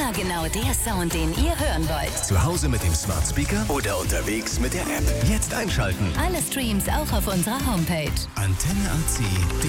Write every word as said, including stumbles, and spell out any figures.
Immer genau der Sound, den ihr hören wollt. Zu Hause mit dem Smart Speaker oder unterwegs mit der App. Jetzt einschalten. Alle Streams auch auf unserer Homepage. Antenne A C.